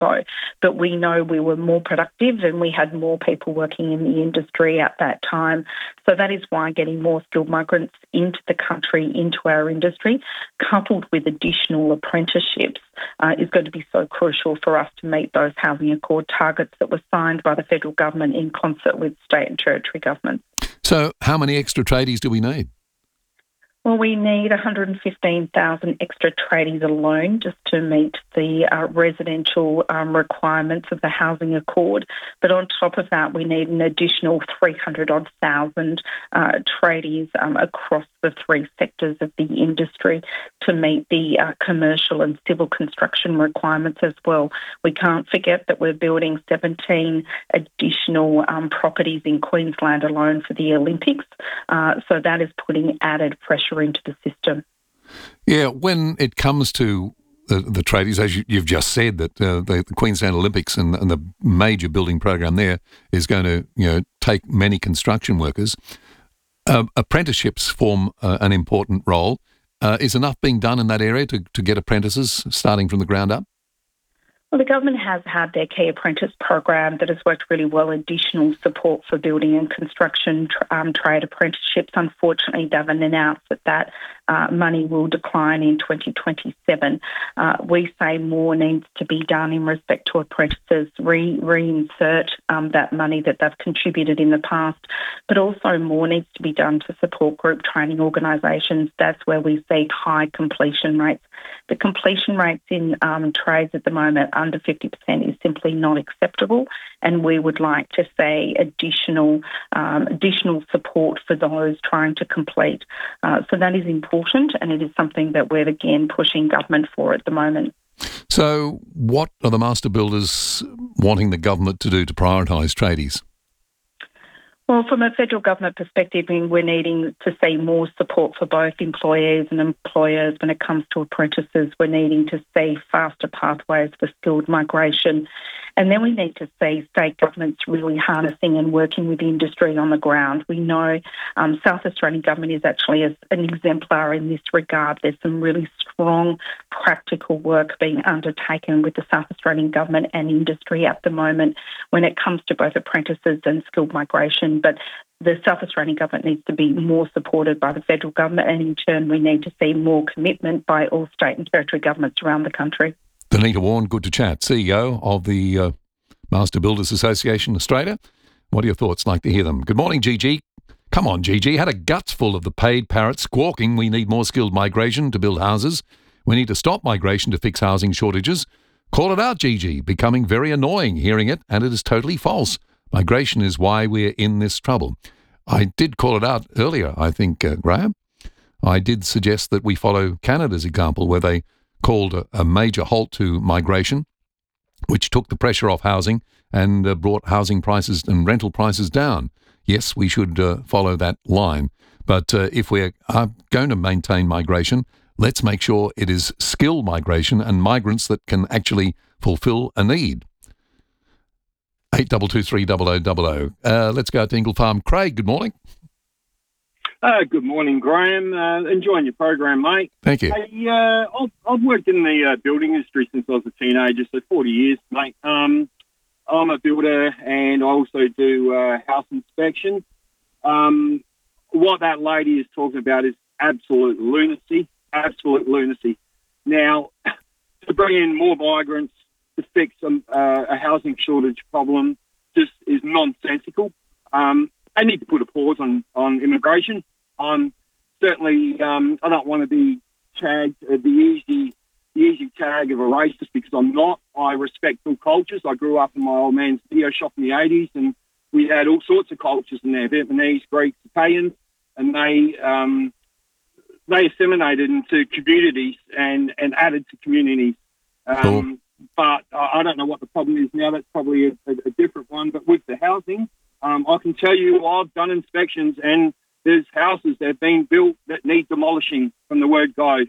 so. But we know we were more productive and we had more people working in the industry at that time. So that is why getting more skilled migrants into the country, into our industry, coupled with additional apprenticeships, is going to be so crucial for us to meet those Housing Accord targets that were signed by the federal government in concert with state and territory governments. So how many extra tradies do we need? Well, we need 115,000 extra tradies alone just to meet the residential requirements of the Housing Accord. But on top of that, we need an additional 300,000 tradies across the three sectors of the industry to meet the commercial and civil construction requirements as well. We can't forget that we're building 17 additional properties in Queensland alone for the Olympics. So that is putting added pressure into the system. Yeah, when it comes to the tradies, as you've just said, that the Queensland Olympics and the major building program there is going to take many construction workers. Apprenticeships form an important role. Is enough being done in that area to get apprentices starting from the ground up? Well, the government has had their key apprentice program that has worked really well, additional support for building and construction trade apprenticeships. Unfortunately, they've announced that money will decline in 2027. We say more needs to be done in respect to apprentices, reinsert that money that they've contributed in the past, but also more needs to be done to support group training organisations. That's where we see high completion rates. The completion rates in trades at the moment, under 50%, is simply not acceptable, and we would like to see additional support for those trying to complete. So that is important, and it is something that we're again pushing government for at the moment. So what are the master builders wanting the government to do to prioritise tradies? Well, from a federal government perspective, we're needing to see more support for both employees and employers when it comes to apprentices. We're needing to see faster pathways for skilled migration. And then we need to see state governments really harnessing and working with the industry on the ground. We know South Australian government is actually an exemplar in this regard. There's some really strong practical work being undertaken with the South Australian government and industry at the moment when it comes to both apprentices and skilled migration. But the South Australian government needs to be more supported by the federal government, and in turn we need to see more commitment by all state and territory governments around the country. Danita Warren, good to chat, CEO of the Master Builders Association Australia. What are your thoughts? Like to hear them. Good morning, Gigi. Come on, Gigi. Had a guts full of the paid parrots squawking we need more skilled migration to build houses. We need to stop migration to fix housing shortages. Call it out, Gigi. Becoming very annoying hearing it, and it is totally false. Migration is why we're in this trouble. I did call it out earlier, I think, Graham. I did suggest that we follow Canada's example where they called a major halt to migration, which took the pressure off housing and brought housing prices and rental prices down. Yes, we should follow that line. But if we are going to maintain migration, let's make sure it is skilled migration and migrants that can actually fulfil a need. 8223 0000. Let's go to Ingle Farm. Craig, good morning. Good morning, Graham. Enjoying your program, mate. Thank you. Hey, I've worked in the building industry since I was a teenager, so 40 years, mate. I'm a builder and I also do house inspection. What that lady is talking about is absolute lunacy. Absolute lunacy. Now, to bring in more migrants to fix a housing shortage problem just is nonsensical. They need to put a pause on immigration. Certainly, I don't want to be tagged the easy tag of a racist because I'm not. I respect all cultures. I grew up in my old man's video shop in the 80s, and we had all sorts of cultures in there: Vietnamese, Greeks, Italians, and they assimilated into communities and added to communities. Cool. But I don't know what the problem is now. That's probably a different one. But with the housing, I can tell you I've done inspections and there's houses that have been built that need demolishing from the word go.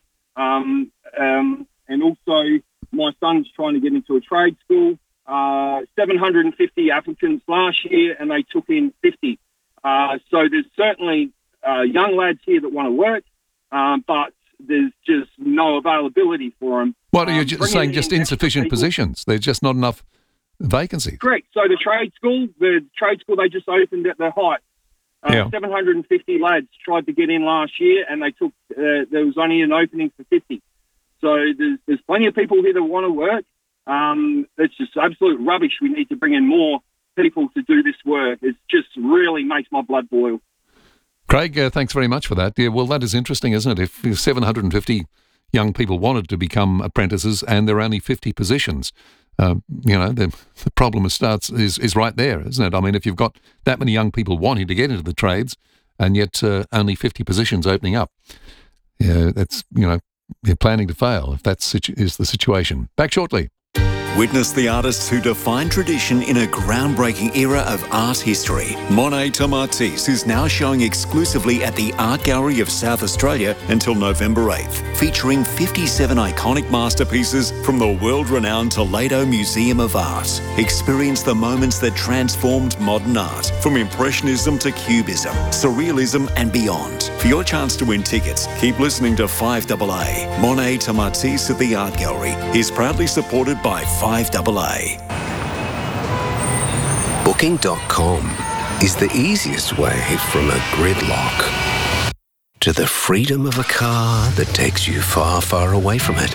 And also my son's trying to get into a trade school. 750 applicants last year and they took in 50. So there's certainly young lads here that want to work, but there's just no availability for them. What are you saying? Just insufficient positions? There's just not enough vacancies? Correct. So the trade school they just opened at the height. 750 lads tried to get in last year, and they took. There was only an opening for 50. So there's plenty of people here that want to work. It's just absolute rubbish. We need to bring in more people to do this work. It just really makes my blood boil. Craig, thanks very much for that. Yeah, well, that is interesting, isn't it? If 750 young people wanted to become apprentices and there are only 50 positions, the problem is right there, isn't it? I mean, if you've got that many young people wanting to get into the trades and yet only 50 positions opening up, that's, you're planning to fail if that is the situation. Back shortly. Witness the artists who define tradition in a groundbreaking era of art history. Monet Tomatis is now showing exclusively at the Art Gallery of South Australia until November 8th, featuring 57 iconic masterpieces from the world-renowned Toledo Museum of Art. Experience the moments that transformed modern art, from Impressionism to Cubism, Surrealism and beyond. For your chance to win tickets, keep listening to 5AA. Monet Tomatis at the Art Gallery is proudly supported by 5AA. Booking.com is the easiest way from a gridlock to the freedom of a car that takes you far, far away from it.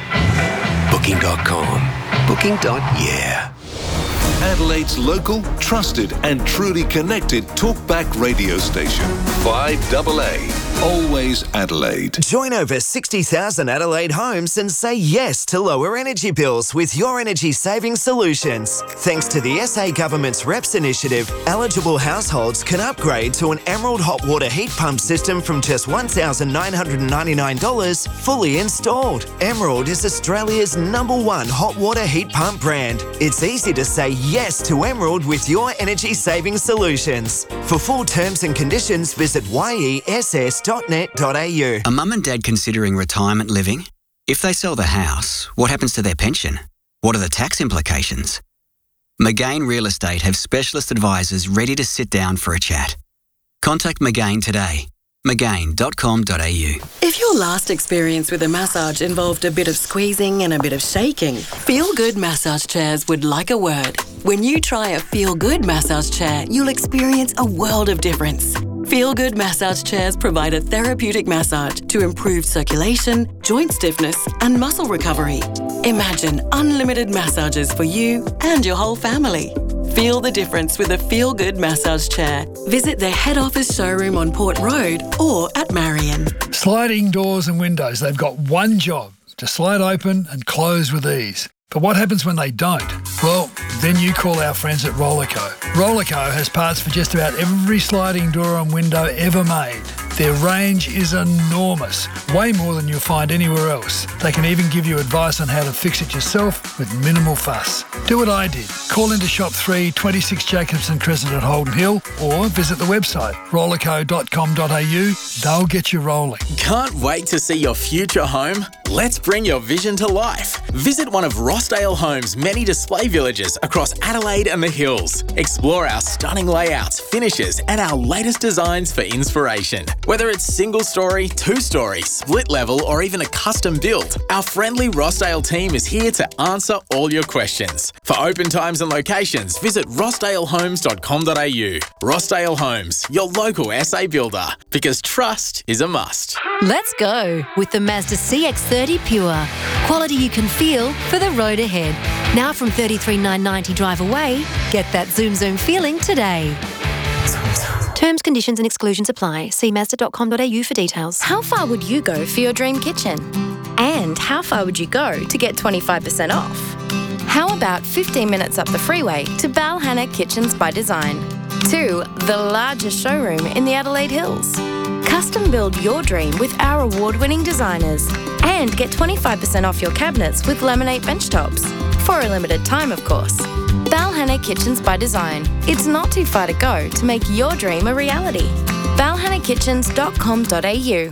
Booking.com. Booking.yeah. Adelaide's local, trusted and truly connected talkback radio station. 5AA. Always Adelaide. Join over 60,000 Adelaide homes and say yes to lower energy bills with your energy saving solutions. Thanks to the SA Government's REPS initiative, eligible households can upgrade to an Emerald hot water heat pump system from just $1,999 fully installed. Emerald is Australia's #1 hot water heat pump brand. It's easy to say yes to Emerald with your energy saving solutions. For full terms and conditions, visit yess.net.au. A mum and dad considering retirement living? If they sell the house, what happens to their pension? What are the tax implications? McGain Real Estate have specialist advisors ready to sit down for a chat. Contact McGain today. McGain.com.au. If your last experience with a massage involved a bit of squeezing and a bit of shaking, Feel Good Massage Chairs would like a word. When you try a Feel Good massage chair, you'll experience a world of difference. Feel Good Massage Chairs provide a therapeutic massage to improve circulation, joint stiffness and muscle recovery. Imagine unlimited massages for you and your whole family. Feel the difference with a Feel Good massage chair. Visit their head office showroom on Port Road or at Marion. Sliding doors and windows, they've got one job, to slide open and close with ease. But what happens when they don't? Well, then you call our friends at Rollerco. Rollerco has parts for just about every sliding door and window ever made. Their range is enormous, way more than you'll find anywhere else. They can even give you advice on how to fix it yourself with minimal fuss. Do what I did. Call into Shop 3, 26 Jacobson Crescent at Holden Hill, or visit the website rollerco.com.au. They'll get you rolling. Can't wait to see your future home? Let's bring your vision to life. Visit one of Rossdale Homes' many display villages across Adelaide and the Hills. Explore our stunning layouts, finishes, and our latest designs for inspiration. Whether it's single story, two-story, split level, or even a custom build, our friendly Rossdale team is here to answer all your questions. For open times and locations, visit rossdalehomes.com.au. Rossdale Homes, your local SA builder, because trust is a must. Let's go with the Mazda CX-30 Pure. Quality you can feel for the road ahead. Now from $33,990 drive away, get that zoom feeling today. Terms, conditions and exclusions apply. See Mazda.com.au for details. How far would you go for your dream kitchen? And how far would you go to get 25% off? How about 15 minutes up the freeway to Balhanna Kitchens by Design? 2, the largest showroom in the Adelaide Hills. Custom build your dream with our award-winning designers. And get 25% off your cabinets with laminate bench tops. For a limited time, of course. Balhanna Kitchens by Design. It's not too far to go to make your dream a reality. balhannakitchens.com.au.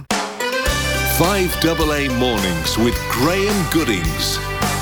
5AA Mornings with Graham Goodings.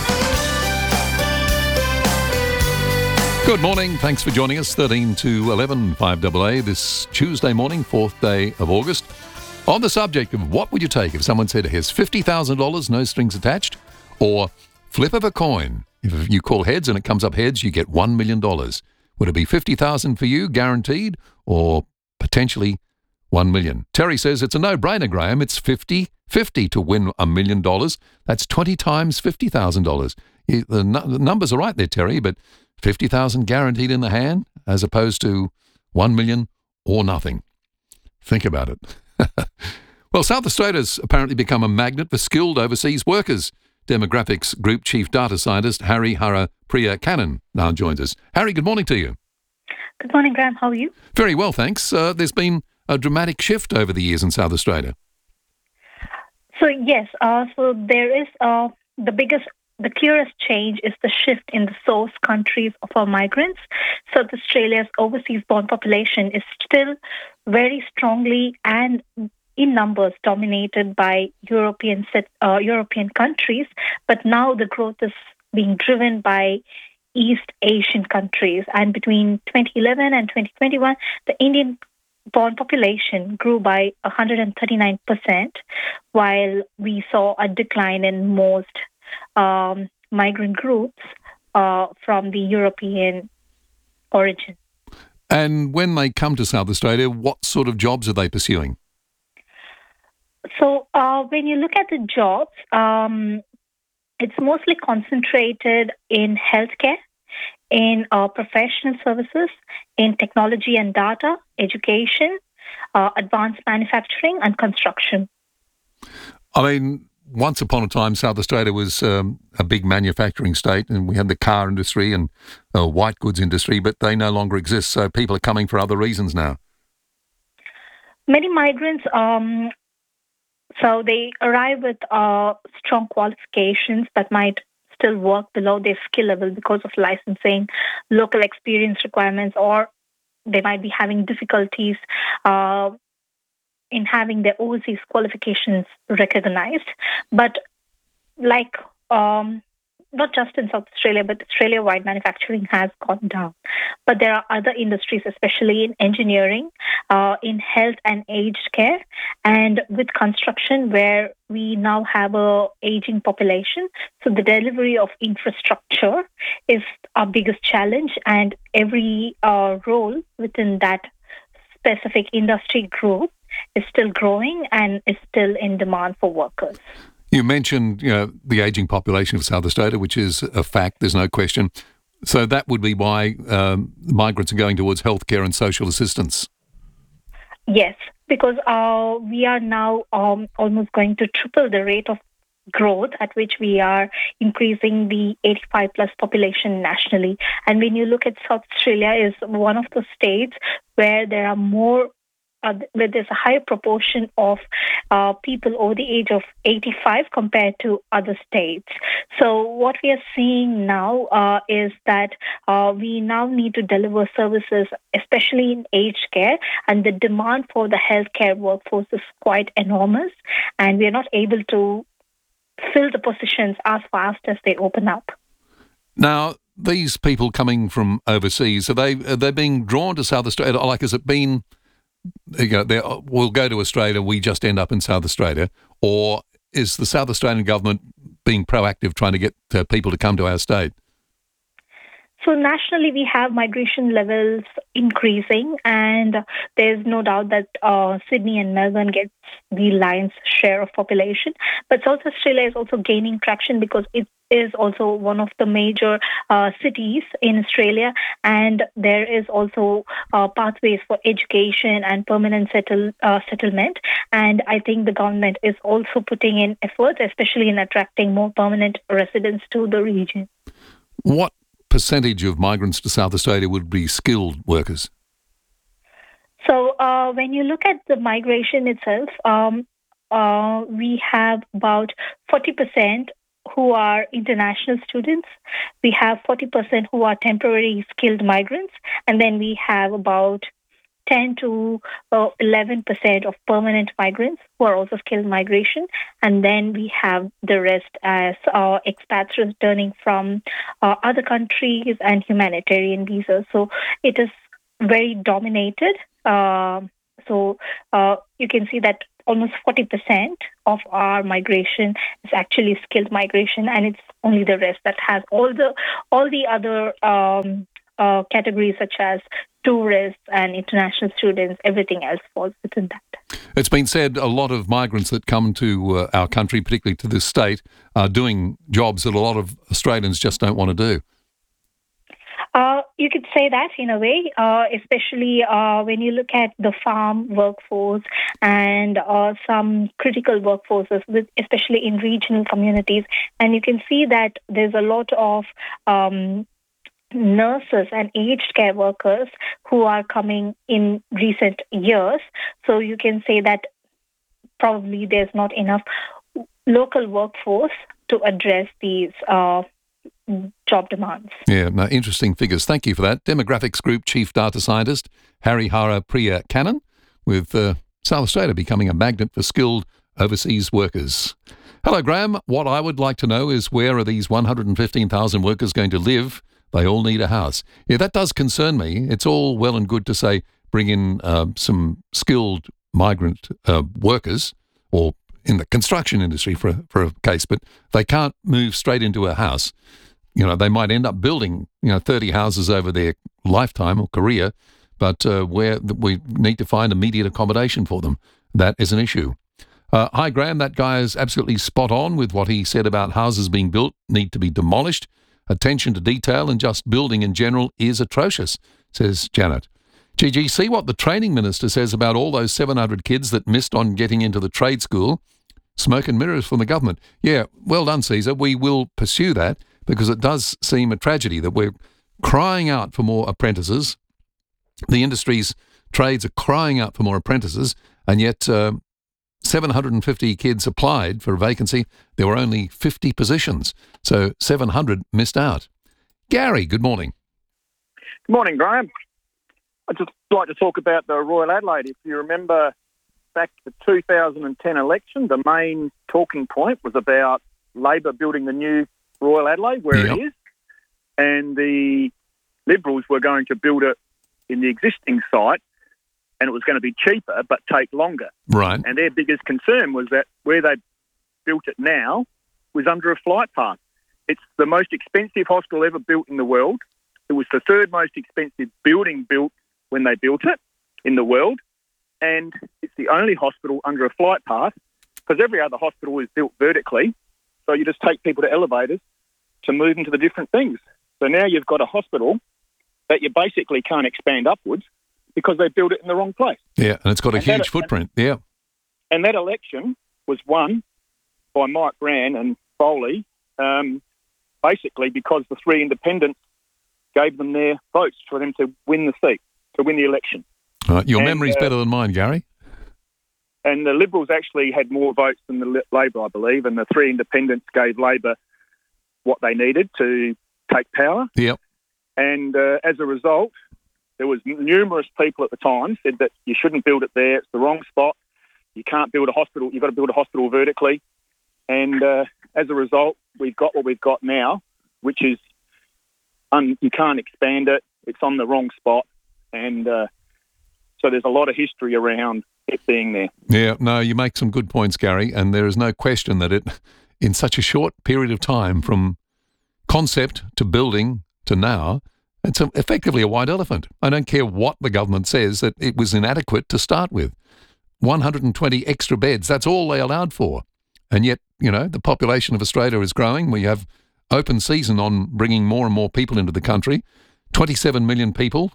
Good morning. Thanks for joining us. 13 to 11, 5AA, this Tuesday morning, 4th day of August. On the subject of what would you take if someone said, here's $50,000, no strings attached, or flip of a coin. If you call heads and it comes up heads, you get $1 million. Would it be $50,000 for you, guaranteed, or potentially $1 million? Terry says it's a no-brainer, Graham. It's 50-50 to win $1 million. That's 20 times $50,000. The numbers are right there, Terry, but $50,000 guaranteed in the hand as opposed to $1 million or nothing. Think about it. Well, South Australia's apparently become a magnet for skilled overseas workers. Demographics Group Chief Data Scientist Harry Harapriya Cannon now joins us. Harry, good morning to you. Good morning, Graham. How are you? Very well, thanks. There's been a dramatic shift over the years in South Australia. So, yes, so there is the clearest change is the shift in the source countries of our migrants. South Australia's overseas-born population is still very strongly and in numbers dominated by European countries, but now the growth is being driven by East Asian countries. And between 2011 and 2021, the Indian-born population grew by 139%, while we saw a decline in most migrant groups from the European origin. And when they come to South Australia, what sort of jobs are they pursuing? So when you look at the jobs, it's mostly concentrated in healthcare, in professional services, in technology and data, education, advanced manufacturing and construction. I mean, once upon a time, South Australia was a big manufacturing state, and we had the car industry and white goods industry, but they no longer exist, so people are coming for other reasons now. Many migrants, so they arrive with strong qualifications that might still work below their skill level because of licensing, local experience requirements, or they might be having difficulties in having their overseas qualifications recognized. But like not just in South Australia, but Australia-wide manufacturing has gone down. But there are other industries, especially in engineering, in health and aged care, and with construction, where we now have a aging population. So the delivery of infrastructure is our biggest challenge, and every role within that specific industry group is still growing and is still in demand for workers. You mentioned, the ageing population of South Australia, which is a fact, there's no question. So that would be why migrants are going towards healthcare and social assistance. Yes, because we are now almost going to triple the rate of growth at which we are increasing the 85 plus population nationally. And when you look at South Australia, is one of the states where there are more where there's a higher proportion of people over the age of 85 compared to other states. So what we are seeing now is that we now need to deliver services, especially in aged care, and the demand for the healthcare workforce is quite enormous, and we are not able to fill the positions as fast as they open up. Now, these people coming from overseas, are they being drawn to South Australia? Like, has it been... we'll go to Australia, we just end up in South Australia, or is the South Australian government being proactive trying to get people to come to our state? So nationally, we have migration levels increasing, and there's no doubt that Sydney and Melbourne gets the lion's share of population. But South Australia is also gaining traction because it is also one of the major cities in Australia, and there is also pathways for education and permanent settlement. And I think the government is also putting in efforts, especially in attracting more permanent residents to the region. What percentage of migrants to South Australia would be skilled workers? So when you look at the migration itself, we have about 40% who are international students. We have 40% who are temporary skilled migrants, and then we have about 10 to 11% of permanent migrants who are also skilled migration. And then we have the rest as expats returning from other countries and humanitarian visas. So it is very dominated. So you can see that almost 40% of our migration is actually skilled migration, and it's only the rest that has all the other categories such as tourists and international students. Everything else falls within that. It's been said a lot of migrants that come to our country, particularly to this state, are doing jobs that a lot of Australians just don't want to do. You could say that in a way, especially when you look at the farm workforce and some critical workforces, especially in regional communities. And you can see that there's a lot of nurses and aged care workers who are coming in recent years. So you can say that probably there's not enough local workforce to address these job demands. Yeah, no, interesting figures. Thank you for that. Demographics Group Chief Data Scientist Harihara Priya Kannan, with South Australia becoming a magnet for skilled overseas workers. Hello, Graham. What I would like to know is, where are these 115,000 workers going to live? They all need a house. Yeah, that does concern me. It's all well and good to say bring in some skilled migrant workers, or in the construction industry for a case, but they can't move straight into a house. You know, they might end up building, 30 houses over their lifetime or career, but where we need to find immediate accommodation for them. That is an issue. Hi, Graham. That guy is absolutely spot on with what he said about houses being built need to be demolished. Attention to detail and just building in general is atrocious, says Janet. Gigi, see what the training minister says about all those 700 kids that missed on getting into the trade school. Smoke and mirrors from the government. Yeah, well done, Caesar. We will pursue that, because it does seem a tragedy that we're crying out for more apprentices. The industry's trades are crying out for more apprentices, and yet 750 kids applied for a vacancy. There were only 50 positions, so 700 missed out. Gary, good morning. Good morning, Graham. I'd just like to talk about the Royal Adelaide. If you remember back to the 2010 election, the main talking point was about Labor building the new Royal Adelaide where it is, and the Liberals were going to build it in the existing site, and it was going to be cheaper but take longer. Right. And their biggest concern was that where they built it now was under a flight path. It's the most expensive hospital ever built in the world. It was the third most expensive building built when they built it in the world, and it's the only hospital under a flight path, because every other hospital is built vertically, so you just take people to elevators to move into the different things. So now you've got a hospital that you basically can't expand upwards because they built it in the wrong place. Yeah, and it's got a huge footprint, yeah. And that election was won by Mike Rann and Foley, basically because the three independents gave them their votes for them to win the seat, to win the election. Your memory's better than mine, Gary. And the Liberals actually had more votes than the Labor, I believe, and the three independents gave Labor what they needed to take power. Yep. And as a result, there was numerous people at the time said that you shouldn't build it there. It's the wrong spot. You can't build a hospital. You've got to build a hospital vertically. And as a result, we've got what we've got now, which is you can't expand it. It's on the wrong spot. And so there's a lot of history around it being there. Yeah, no, you make some good points, Gary, and there is no question that it, in such a short period of time, from concept to building to now, it's effectively a white elephant. I don't care what the government says, that it was inadequate to start with. 120 extra beds, that's all they allowed for. And yet, the population of Australia is growing. We have open season on bringing more and more people into the country. 27 million people,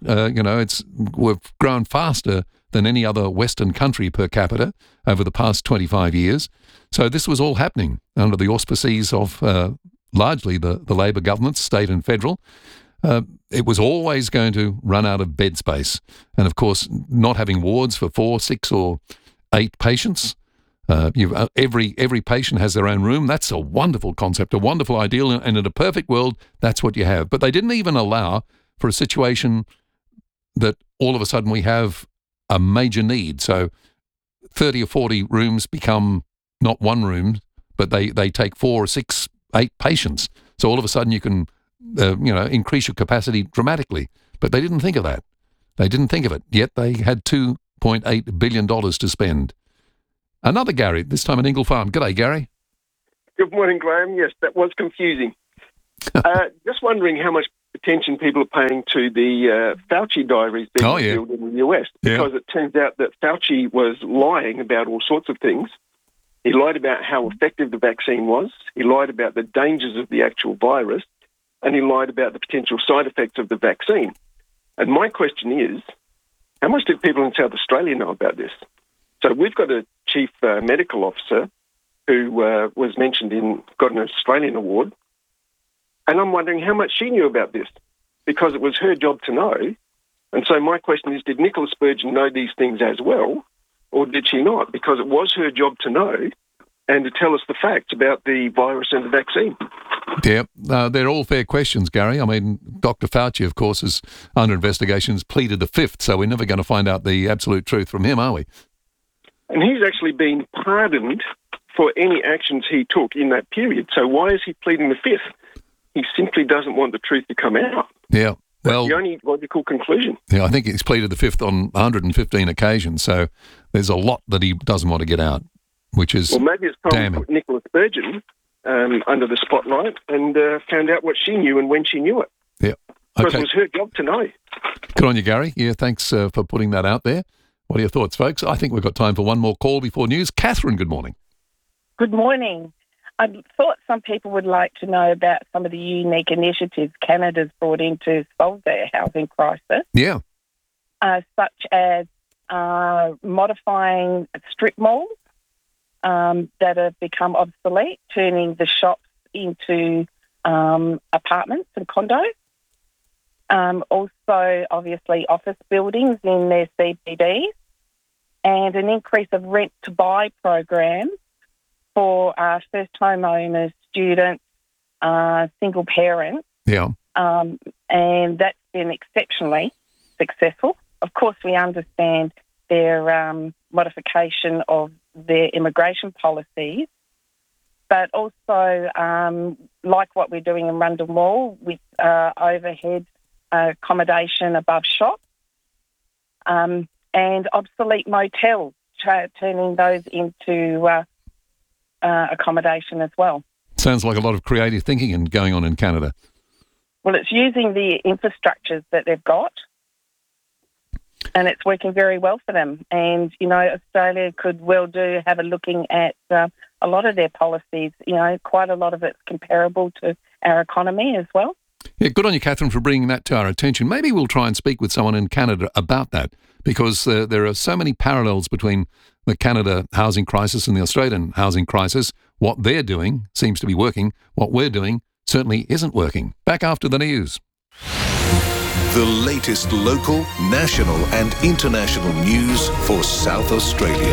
we've grown faster than any other Western country per capita over the past 25 years. So this was all happening under the auspices of largely the Labor governments, state and federal. It was always going to run out of bed space. And of course, not having wards for 4, 6 or 8 patients. Every patient has their own room. That's a wonderful concept, a wonderful ideal. And in a perfect world, that's what you have. But they didn't even allow for a situation that all of a sudden we have a major need. So 30 or 40 rooms become not one room, but they take 4 or 6, 8 patients. So all of a sudden you can, increase your capacity dramatically. But they didn't think of that. They didn't think of it. Yet they had $2.8 billion to spend. Another Gary, this time in Ingle Farm. G'day, Gary. Good morning, Graham. Yes, that was confusing. Just wondering how much attention people are paying to the Fauci diaries being revealed in the US, because it turns out that Fauci was lying about all sorts of things. He lied about how effective the vaccine was. He lied about the dangers of the actual virus, and he lied about the potential side effects of the vaccine. And my question is, how much do people in South Australia know about this? So we've got a chief medical officer who was mentioned got an Australian award, and I'm wondering how much she knew about this, because it was her job to know. And so my question is, did Nicola Spurgeon know these things as well, or did she not? Because it was her job to know and to tell us the facts about the virus and the vaccine. Yeah, they're all fair questions, Gary. I mean, Dr. Fauci, of course, is under investigation, has pleaded the fifth, so we're never going to find out the absolute truth from him, are we? And he's actually been pardoned for any actions he took in that period. So why is he pleading the fifth? He simply doesn't want the truth to come out. Yeah. Well, that's the only logical conclusion. Yeah, I think he's pleaded the fifth on 115 occasions, so there's a lot that he doesn't want to get out, which is well, maybe it's time damning. to put Nicola Spurgeon under the spotlight and found out what she knew and when she knew it. Yeah. Because it was her job to know. Good on you, Gary. Yeah, thanks for putting that out there. What are your thoughts, folks? I think we've got time for one more call before news. Catherine, good morning. Good morning. I thought some people would like to know about some of the unique initiatives Canada's brought in to solve their housing crisis. Yeah. Such as modifying strip malls that have become obsolete, turning the shops into apartments and condos. Also, obviously, office buildings in their CBDs, and an increase of rent-to-buy programs for first homeowners, students, single parents. Yeah. And that's been exceptionally successful. Of course, we understand their modification of their immigration policies, but also like what we're doing in Rundle Mall with overhead accommodation above shops, and obsolete motels, turning those into accommodation as well. Sounds like a lot of creative thinking and going on in Canada. Well, it's using the infrastructures that they've got, and it's working very well for them. And, you know, Australia could well do have a looking at a lot of their policies. You know, quite a lot of it's comparable to our economy as well. Yeah, good on you, Catherine, for bringing that to our attention. Maybe we'll try and speak with someone in Canada about that, because there are so many parallels between the Canada housing crisis and the Australian housing crisis. What they're doing seems to be working. What we're doing certainly isn't working. Back after the news. The latest local, national and international news for South Australia.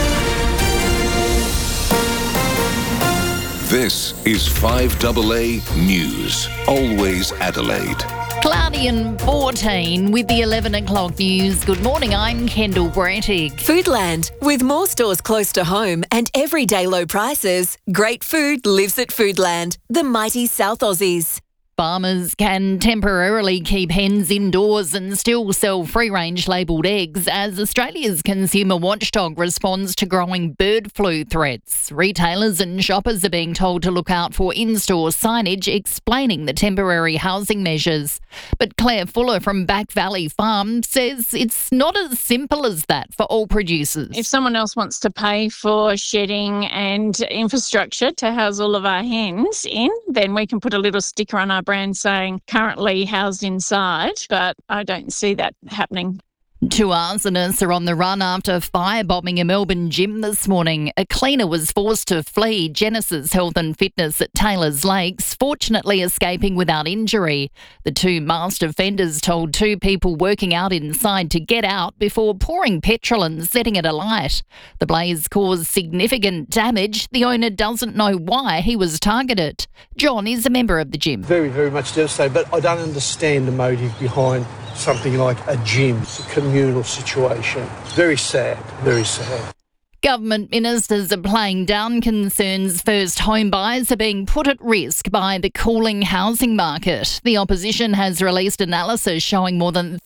This is 5AA News, always Adelaide. Cloudy and 14 with the 11 o'clock news. Good morning, I'm Kendall Brattig. Foodland. With more stores close to home and everyday low prices, great food lives at Foodland, the mighty South Aussies. Farmers can temporarily keep hens indoors and still sell free-range labelled eggs as Australia's consumer watchdog responds to growing bird flu threats. Retailers and shoppers are being told to look out for in-store signage explaining the temporary housing measures. But Claire Fuller from Back Valley Farm says it's not as simple as that for all producers. If someone else wants to pay for shedding and infrastructure to house all of our hens in, then we can put a little sticker on our brand saying currently housed inside, but I don't see that happening. Two arsonists are on the run after firebombing a Melbourne gym this morning. A cleaner was forced to flee Genesis Health and Fitness at Taylors Lakes, fortunately escaping without injury. The two masked offenders told two people working out inside to get out before pouring petrol and setting it alight. The blaze caused significant damage. The owner doesn't know why he was targeted. John is a member of the gym. Very, very much devastated, but I don't understand the motive behind something like a gym. It's a communal situation. Very sad, very sad. Government ministers are playing down concerns first home buyers are being put at risk by the cooling housing market. The opposition has released analysis showing more than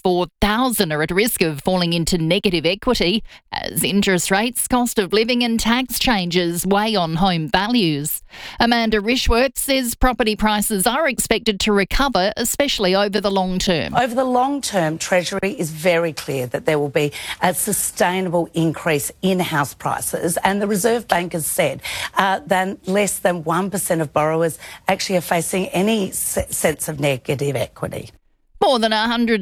34,000 are at risk of falling into negative equity as interest rates, cost of living and tax changes weigh on home values. Amanda Rishworth says property prices are expected to recover, especially over the long term. Over the long term, Treasury is very clear that there will be a sustainable increase in house prices, and the Reserve Bank has said that less than 1% of borrowers actually are facing any sense of negative equity. More than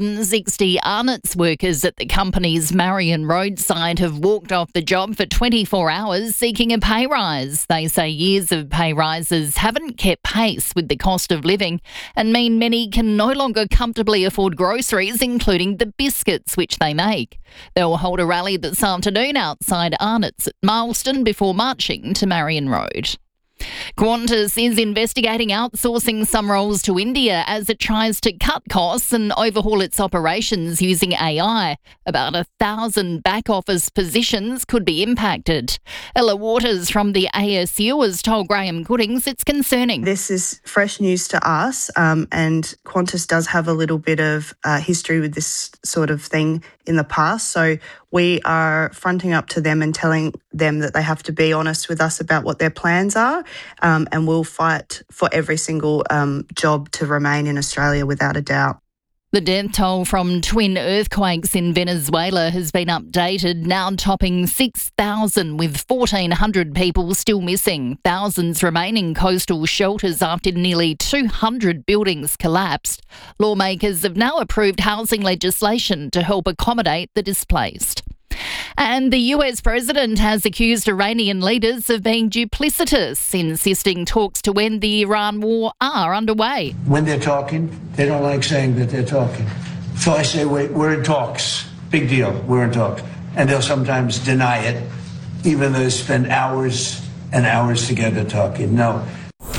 160 Arnott's workers at the company's Marion Road site have walked off the job for 24 hours seeking a pay rise. They say years of pay rises haven't kept pace with the cost of living and mean many can no longer comfortably afford groceries, including the biscuits which they make. They'll hold a rally this afternoon outside Arnott's at Marsden before marching to Marion Road. Qantas is investigating outsourcing some roles to India as it tries to cut costs and overhaul its operations using AI. About 1,000 back office positions could be impacted. Ella Waters from the ASU has told Graham Goodings it's concerning. This is fresh news to us, and Qantas does have a little bit of history with this sort of thing in the past. So we are fronting up to them and telling them that they have to be honest with us about what their plans are, and we'll fight for every single job to remain in Australia without a doubt. The death toll from twin earthquakes in Venezuela has been updated, now topping 6,000 with 1,400 people still missing. Thousands remain in coastal shelters after nearly 200 buildings collapsed. Lawmakers have now approved housing legislation to help accommodate the displaced. And the US president has accused Iranian leaders of being duplicitous, insisting talks to end the Iran war are underway. When they're talking, they don't like saying that they're talking. So I say, wait, we're in talks. Big deal, we're in talks. And they'll sometimes deny it, even though they spend hours and hours together talking. No.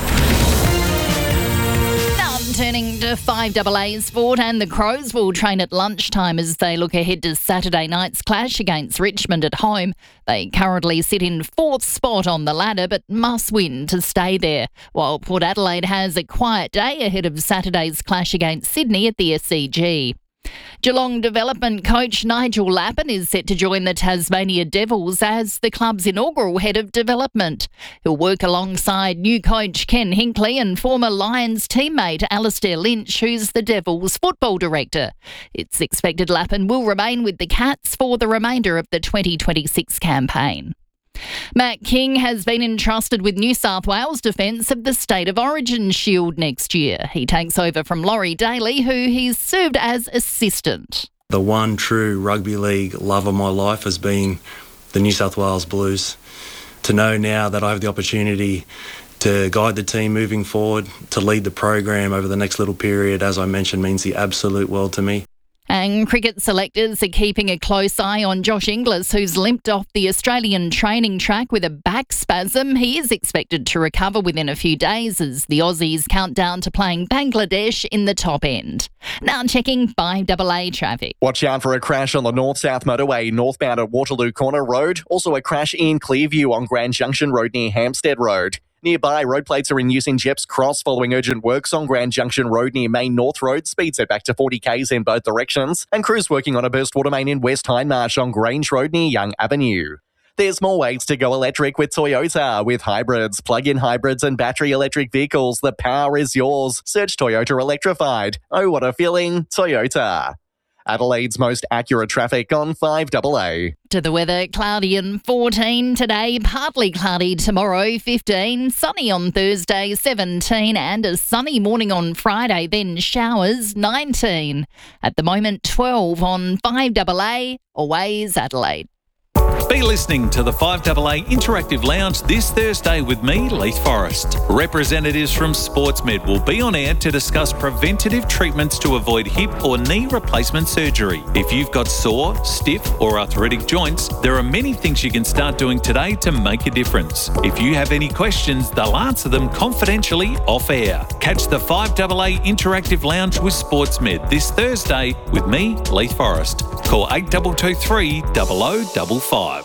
Turning to 5AA sport, and the Crows will train at lunchtime as they look ahead to Saturday night's clash against Richmond at home. They currently sit in 4th spot on the ladder but must win to stay there, while Port Adelaide has a quiet day ahead of Saturday's clash against Sydney at the SCG. Geelong development coach Nigel Lappin is set to join the Tasmania Devils as the club's inaugural head of development. He'll work alongside new coach Ken Hinkley and former Lions teammate Alistair Lynch, who's the Devils football director. It's expected Lappin will remain with the Cats for the remainder of the 2026 campaign. Matt King has been entrusted with New South Wales defence of the State of Origin Shield next year. He takes over from Laurie Daly, who he's served as assistant. The one true rugby league love of my life has been the New South Wales Blues. To know now that I have the opportunity to guide the team moving forward, to lead the program over the next little period, as I mentioned, means the absolute world to me. And cricket selectors are keeping a close eye on Josh Inglis, who's limped off the Australian training track with a back spasm. He is expected to recover within a few days as the Aussies count down to playing Bangladesh in the top end. Now checking 5AA traffic. Watch out for a crash on the North-South Motorway northbound at Waterloo Corner Road. Also a crash in Clearview on Grand Junction Road near Hampstead Road. Nearby, road plates are in use in Jeps Cross following urgent works on Grand Junction Road near Main North Road. Speeds set back to 40 k's in both directions. And crews working on a burst water main in West Hindmarsh on Grange Road near Young Avenue. There's more ways to go electric with Toyota. With hybrids, plug-in hybrids and battery electric vehicles, the power is yours. Search Toyota Electrified. Oh, what a feeling. Toyota. Adelaide's most accurate traffic on 5AA. To the weather, cloudy and 14 today, partly cloudy tomorrow, 15, sunny on Thursday, 17, and a sunny morning on Friday, then showers, 19. At the moment, 12 on 5AA, always Adelaide. Be listening to the 5AA Interactive Lounge this Thursday with me, Leith Forrest. Representatives from SportsMed will be on air to discuss preventative treatments to avoid hip or knee replacement surgery. If you've got sore, stiff or arthritic joints, there are many things you can start doing today to make a difference. If you have any questions, they'll answer them confidentially off air. Catch the 5AA Interactive Lounge with SportsMed this Thursday with me, Leith Forrest. Call 8223 0055.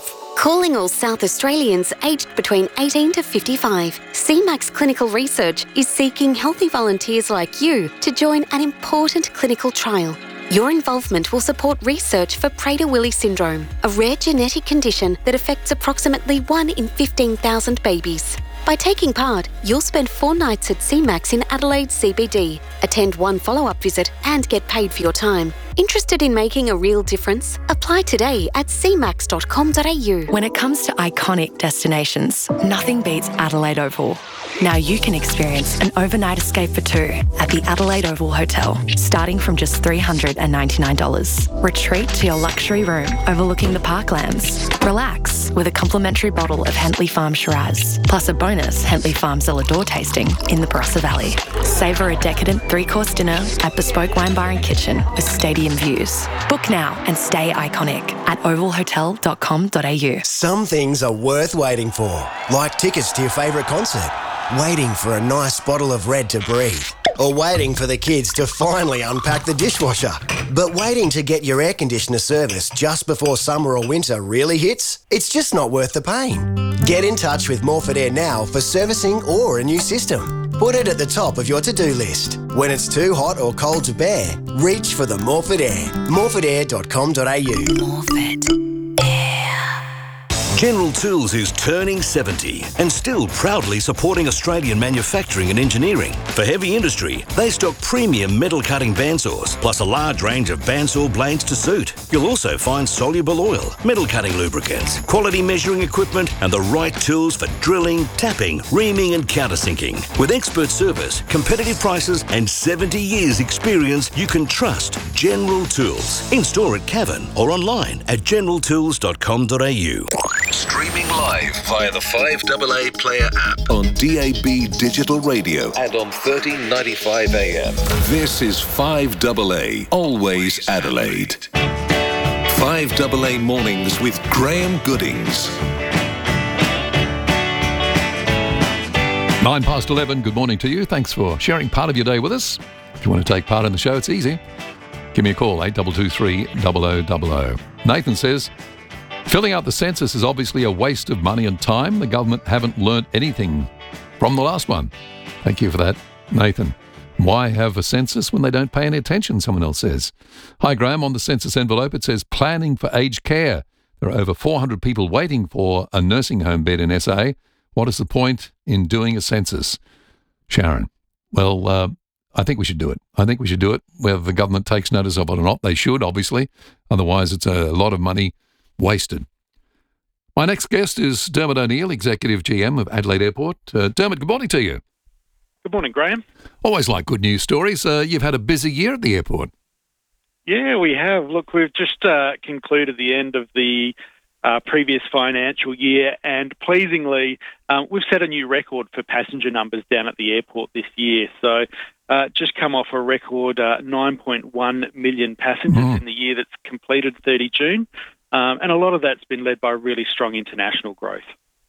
Calling all South Australians aged between 18 to 55, CMAX Clinical Research is seeking healthy volunteers like you to join an important clinical trial. Your involvement will support research for Prader-Willi syndrome, a rare genetic condition that affects approximately 1 in 15,000 babies. By taking part, you'll spend 4 nights at CMAX in Adelaide CBD, attend 1 follow-up visit and get paid for your time. Interested in making a real difference? Apply today at cmax.com.au. When it comes to iconic destinations, nothing beats Adelaide Oval. Now you can experience an overnight escape for 2 at the Adelaide Oval Hotel, starting from just $399. Retreat to your luxury room overlooking the parklands. Relax with a complimentary bottle of Hentley Farm Shiraz, plus a bonus Hentley Farm Zelador tasting in the Barossa Valley. Savour a decadent 3-course dinner at Bespoke Wine Bar and Kitchen with stadium views. Book now and stay iconic at ovalhotel.com.au. Some things are worth waiting for, like tickets to your favourite concert, waiting for a nice bottle of Red to breathe, or waiting for the kids to finally unpack the dishwasher. But waiting to get your air conditioner serviced just before summer or winter really hits? It's just not worth the pain. Get in touch with Morford Air now for servicing or a new system. Put it at the top of your to-do list. When it's too hot or cold to bear, reach for the Morford Air. morfordair.com.au. Morford. General Tools is turning 70 and still proudly supporting Australian manufacturing and engineering. For heavy industry, they stock premium metal cutting bandsaws, plus a large range of bandsaw blades to suit. You'll also find soluble oil, metal cutting lubricants, quality measuring equipment, and the right tools for drilling, tapping, reaming, and countersinking. With expert service, competitive prices, and 70 years experience, you can trust General Tools. In store at Cavan or online at generaltools.com.au. Streaming live via the 5AA Player app on DAB Digital Radio and on 1395 AM. This is 5AA, always Adelaide. 5AA Mornings with Graham Goodings. 11:09, good morning to you. Thanks for sharing part of your day with us. If you want to take part in the show, it's easy. Give me a call, 8223 0000. Nathan says, filling out the census is obviously a waste of money and time. The government haven't learnt anything from the last one. Thank you for that, Nathan. Why have a census when they don't pay any attention, someone else says. Hi, Graham. On the census envelope, it says planning for aged care. There are over 400 people waiting for a nursing home bed in SA. What is the point in doing a census? Sharon. Well, I think we should do it. I think we should do it, whether the government takes notice of it or not. They should, obviously. Otherwise, it's a lot of money wasted. My next guest is Dermot O'Neill, Executive GM of Adelaide Airport. Dermot, good morning to you. Good morning, Graham. Always like good news stories. You've had a busy year at the airport. Yeah, we have. Look, we've just concluded the end of the previous financial year, and pleasingly, we've set a new record for passenger numbers down at the airport this year. So just come off a record 9.1 million passengers in the year that's completed 30 June. And a lot of that's been led by really strong international growth.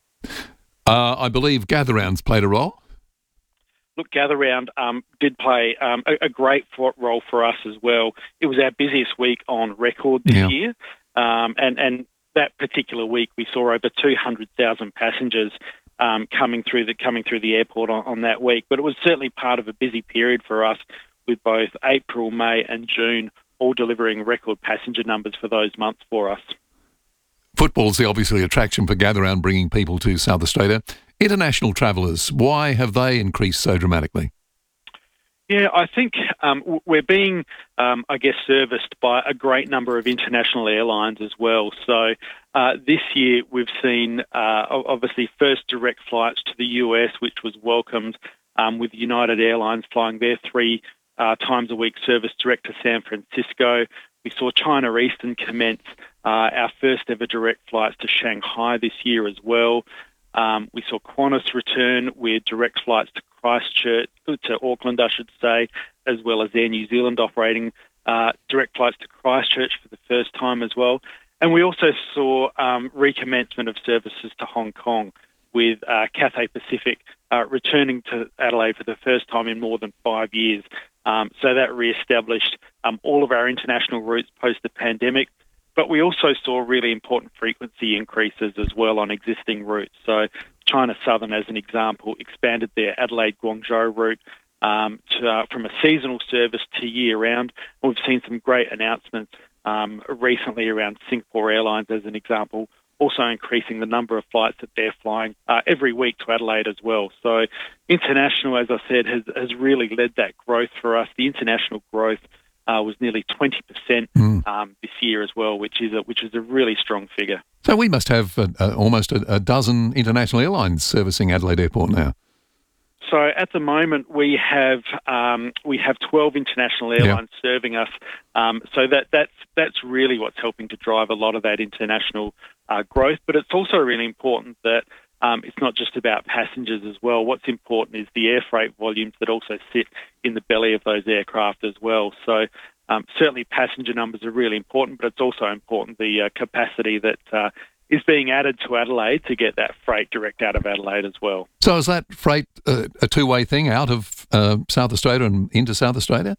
I believe Gather Round's played a role. Look, Gather Round did play a great role for us as well. It was our busiest week on record this year. And that particular week, we saw over 200,000 passengers coming through the airport on that week. But it was certainly part of a busy period for us, with both April, May and June all delivering record passenger numbers for those months for us. Football's the obviously attraction for Gather Round, bringing people to South Australia. International travellers, why have they increased so dramatically? Yeah, I think we're being, serviced by a great number of international airlines as well. So this year we've seen, obviously, first direct flights to the US, which was welcomed, with United Airlines flying their 3 times a week service direct to San Francisco. We saw China Eastern commence our first ever direct flights to Shanghai this year as well. We saw Qantas return with direct flights to Christchurch, to Auckland, I should say, as well as Air New Zealand operating direct flights to Christchurch for the first time as well. And we also saw recommencement of services to Hong Kong, with Cathay Pacific returning to Adelaide for the first time in more than 5 years. So that re-established all of our international routes post the pandemic. But we also saw really important frequency increases as well on existing routes. So China Southern, as an example, expanded their Adelaide-Guangzhou route from a seasonal service to year-round. We've seen some great announcements recently around Singapore Airlines, as an example, also increasing the number of flights that they're flying every week to Adelaide as well. So international, as I said, has really led that growth for us. The international growth was nearly 20% this year as well, which is a really strong figure. So we must have almost a dozen international airlines servicing Adelaide Airport now. So at the moment we have 12 international airlines serving us. So that's really what's helping to drive a lot of that international growth. But it's also really important that it's not just about passengers as well. What's important is the air freight volumes that also sit in the belly of those aircraft as well. So certainly passenger numbers are really important, but it's also important the capacity that is being added to Adelaide to get that freight direct out of Adelaide as well. So is that freight a two-way thing out of South Australia and into South Australia?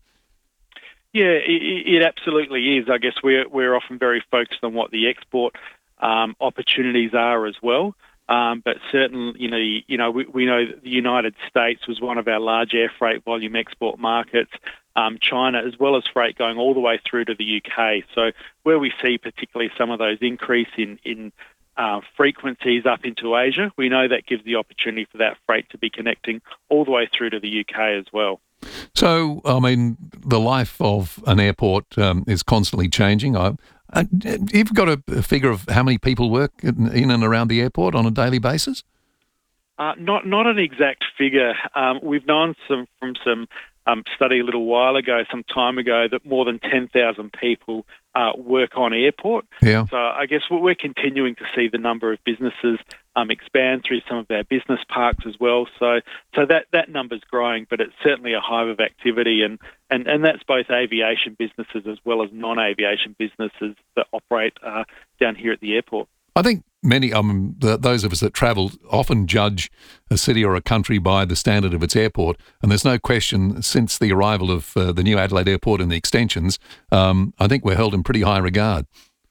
Yeah, it absolutely is. I guess we're often very focused on what the export opportunities are as well. But certainly, we know that the United States was one of our large air freight volume export markets. China, as well as freight going all the way through to the UK. So where we see particularly some of those increase in frequencies up into Asia, we know that gives the opportunity for that freight to be connecting all the way through to the UK as well. So, I mean, the life of an airport is constantly changing. You've got a figure of how many people work in and around the airport on a daily basis? Not an exact figure. We've known from some study a little while ago, some time ago, that more than 10,000 people work on airport. Yeah. So I guess we're continuing to see the number of businesses expand through some of our business parks as well. So that number's growing, but it's certainly a hive of activity, and that's both aviation businesses as well as non-aviation businesses that operate down here at the airport. I think many those of us that travel often judge a city or a country by the standard of its airport, and there's no question since the arrival of the new Adelaide Airport and the extensions, I think we're held in pretty high regard.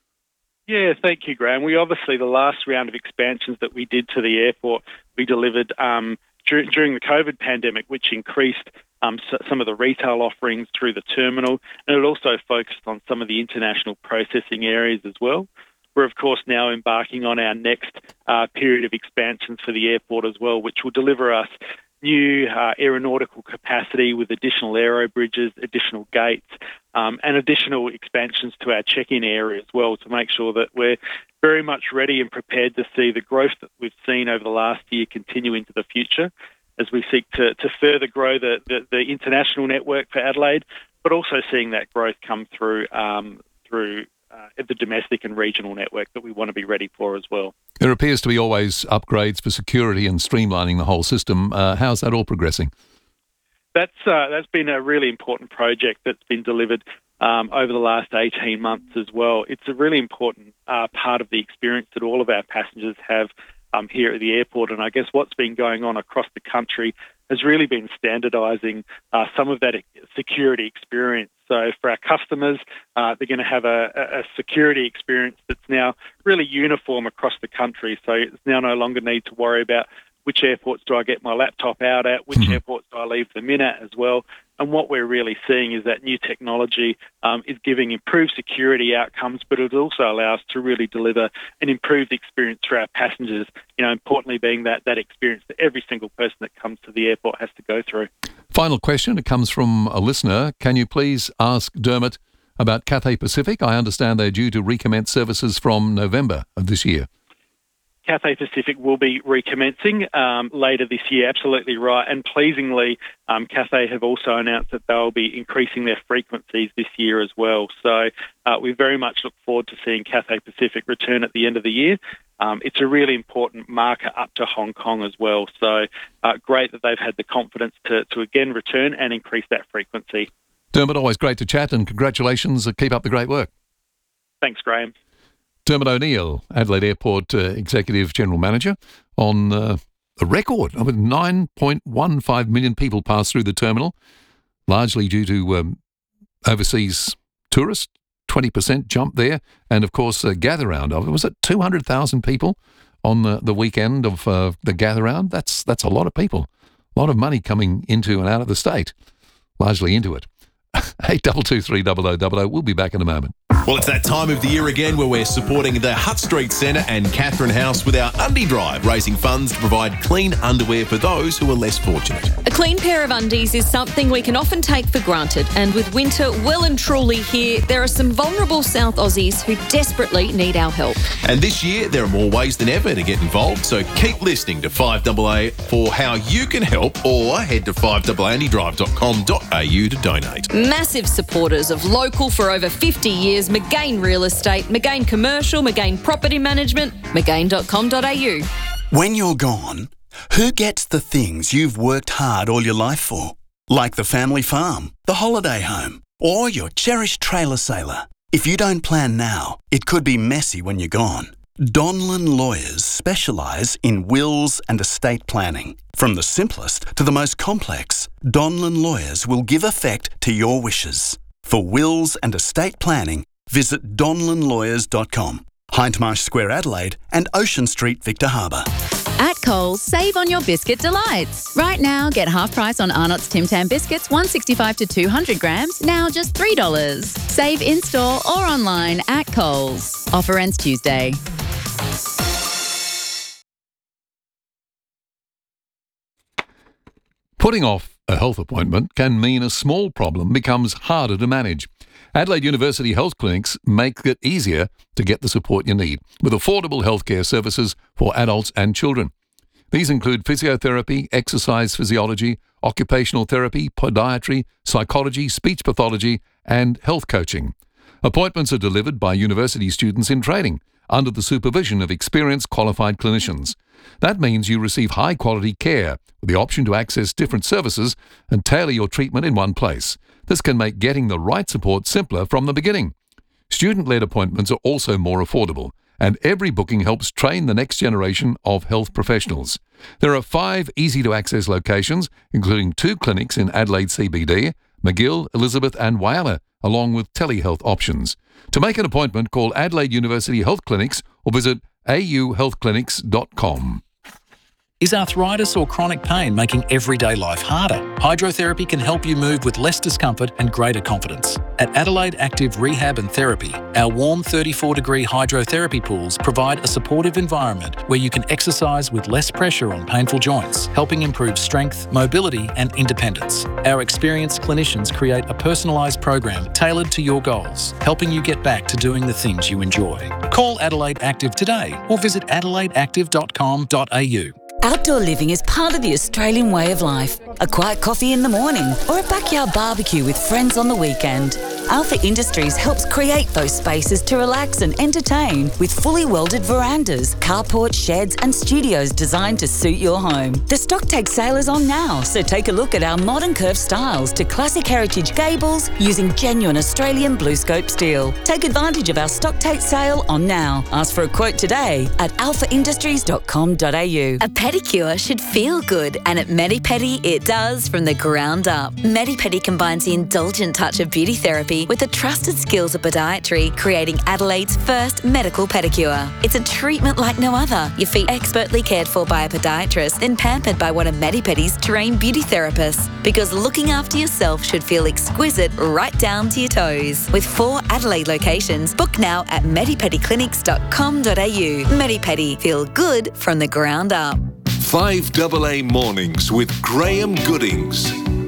Yeah, thank you, Graham. We obviously, the last round of expansions that we did to the airport, we delivered during the COVID pandemic, which increased some of the retail offerings through the terminal, and it also focused on some of the international processing areas as well. We're, of course, now embarking on our next period of expansions for the airport as well, which will deliver us new aeronautical capacity with additional aero bridges, additional gates, and additional expansions to our check-in area as well, to make sure that we're very much ready and prepared to see the growth that we've seen over the last year continue into the future as we seek to further grow the international network for Adelaide, but also seeing that growth come through the domestic and regional network that we want to be ready for as well. There appears to be always upgrades for security and streamlining the whole system. How's that all progressing? That's been a really important project that's been delivered over the last 18 months as well. It's a really important part of the experience that all of our passengers have here at the airport, and I guess what's been going on across the country has really been standardising some of that security experience. So for our customers, they're going to have a security experience that's now really uniform across the country. So it's now no longer need to worry about which airports do I get my laptop out at, which airports do I leave them in at as well. And what we're really seeing is that new technology is giving improved security outcomes, but it also allows us to really deliver an improved experience for our passengers, importantly being that experience that every single person that comes to the airport has to go through. Final question, it comes from a listener. Can you please ask Dermot about Cathay Pacific? I understand they're due to recommence services from November of this year. Cathay Pacific will be recommencing later this year, absolutely right. And pleasingly, Cathay have also announced that they'll be increasing their frequencies this year as well. So we very much look forward to seeing Cathay Pacific return at the end of the year. It's a really important marker up to Hong Kong as well. So great that they've had the confidence to again return and increase that frequency. Dermot, always great to chat, and congratulations. Keep up the great work. Thanks, Graham. Dermot O'Neill, Adelaide Airport Executive General Manager, on a record of 9.15 million people passed through the terminal, largely due to overseas tourists. 20% jump there. And, of course, Gather Round of it. Was it 200,000 people on the weekend of the Gather Round? That's a lot of people. A lot of money coming into and out of the state. Largely into it. 8223 We'll be back in a moment. Well, it's that time of the year again where we're supporting the Hutt Street Centre and Catherine House with our Undie Drive, raising funds to provide clean underwear for those who are less fortunate. A clean pair of undies is something we can often take for granted, and with winter well and truly here, there are some vulnerable South Aussies who desperately need our help. And this year, there are more ways than ever to get involved, so keep listening to 5AA for how you can help, or head to 5AAundieDrive.com.au to donate. Massive supporters of local for over 50 years, McGain Real Estate, McGain Commercial, McGain Property Management, McGain.com.au. When you're gone, who gets the things you've worked hard all your life for? Like the family farm, the holiday home, or your cherished trailer sailor. If you don't plan now, it could be messy when you're gone. Donlan Lawyers specialise in wills and estate planning. From the simplest to the most complex, Donlan Lawyers will give effect to your wishes. For wills and estate planning, visit donlanlawyers.com, Hindmarsh Square, Adelaide, and Ocean Street, Victor Harbour. At Coles, save on your biscuit delights. Right now, get half price on Arnott's Tim Tam biscuits, 165 to 200 grams, now just $3. Save in-store or online at Coles. Offer ends Tuesday. Putting off a health appointment can mean a small problem becomes harder to manage. Adelaide University Health Clinics make it easier to get the support you need with affordable healthcare services for adults and children. These include physiotherapy, exercise physiology, occupational therapy, podiatry, psychology, speech pathology, and health coaching. Appointments are delivered by university students in training under the supervision of experienced qualified clinicians. That means you receive high-quality care with the option to access different services and tailor your treatment in one place. This can make getting the right support simpler from the beginning. Student-led appointments are also more affordable, and every booking helps train the next generation of health professionals. There are 5 easy-to-access locations, including 2 clinics in Adelaide CBD, McGill, Elizabeth and Whyalla, along with telehealth options. To make an appointment, call Adelaide University Health Clinics or visit auhealthclinics.com. Is arthritis or chronic pain making everyday life harder? Hydrotherapy can help you move with less discomfort and greater confidence. At Adelaide Active Rehab and Therapy, our warm 34-degree hydrotherapy pools provide a supportive environment where you can exercise with less pressure on painful joints, helping improve strength, mobility and independence. Our experienced clinicians create a personalised program tailored to your goals, helping you get back to doing the things you enjoy. Call Adelaide Active today or visit adelaideactive.com.au. Outdoor living is part of the Australian way of life. A quiet coffee in the morning or a backyard barbecue with friends on the weekend. Alpha Industries helps create those spaces to relax and entertain with fully welded verandas, carport, sheds and studios designed to suit your home. The stock take sale is on now, so take a look at our modern curved styles to classic heritage gables using genuine Australian BlueScope steel. Take advantage of our stock take sale on now. Ask for a quote today at alphaindustries.com.au. A pedicure should feel good, and at Medipedi it does from the ground up. Medipedi combines the indulgent touch of beauty therapy with the trusted skills of podiatry, creating Adelaide's first medical pedicure. It's a treatment like no other. Your feet expertly cared for by a podiatrist, then pampered by one of Medipedi's trained beauty therapists. Because looking after yourself should feel exquisite right down to your toes. With 4 Adelaide locations, book now at medipediclinics.com.au. Medipedi, feel good from the ground up. 5AA Mornings with Graham Goodings.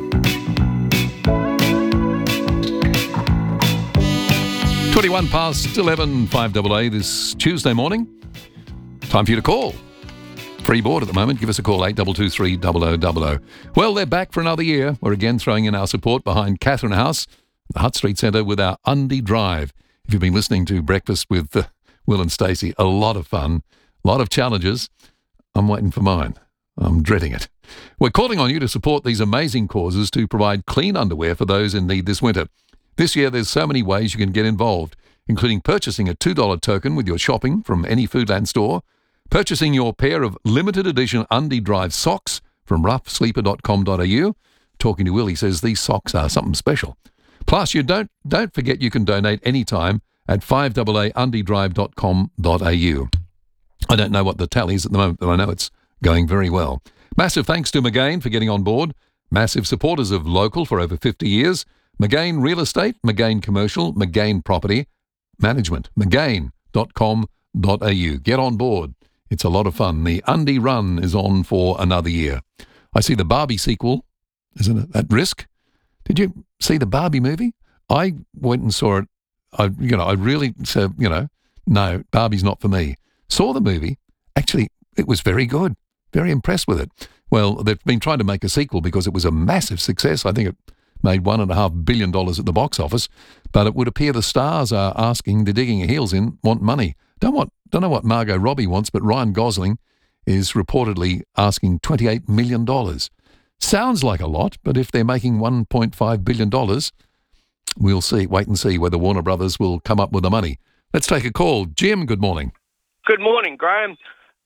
21 past 11, 5AA this Tuesday morning. Time for you to call. Free board at the moment. Give us a call, 8223 0000. Well, they're back for another year. We're again throwing in our support behind Catherine House, the Hutt Street Centre, with our Undie Drive. If you've been listening to Breakfast with Will and Stacey, a lot of fun, a lot of challenges. I'm waiting for mine. I'm dreading it. We're calling on you to support these amazing causes to provide clean underwear for those in need this winter. This year, there's so many ways you can get involved, including purchasing a $2 token with your shopping from any Foodland store, purchasing your pair of limited edition Undie Drive socks from roughsleeper.com.au. Talking to Will, he says these socks are something special. Plus, you don't forget you can donate anytime at 5AAundydrive.com.au. I don't know what the tally is at the moment, but I know it's going very well. Massive thanks to McGain for getting on board. Massive supporters of Local for over 50 years. McGain Real Estate, McGain Commercial, McGain Property Management, McGain.com.au. Get on board. It's a lot of fun. The Undy Run is on for another year. I see the Barbie sequel. Isn't it at risk? Did you see the Barbie movie? I went and saw it. I really said, no, Barbie's not for me. Saw the movie. Actually, it was very good. Very impressed with it. Well, they've been trying to make a sequel because it was a massive success. I think it made $1.5 billion at the box office. But it would appear the stars are asking, they're digging their heels in, want money. Don't know what Margot Robbie wants, but Ryan Gosling is reportedly asking $28 million. Sounds like a lot, but if they're making $1.5 billion, we'll see. Wait and see whether Warner Brothers will come up with the money. Let's take a call. Jim, good morning. Good morning, Graham.